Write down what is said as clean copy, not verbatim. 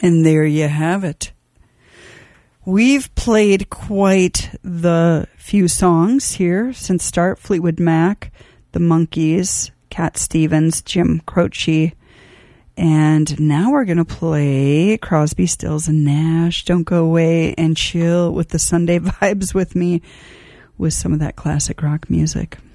And there you have it. We've played quite the few songs here since start. Fleetwood Mac, The Monkees, Cat Stevens, Jim Croce. And now we're going to play Crosby, Stills, and Nash. Don't go away and chill with the Sunday vibes with me with some of that classic rock music.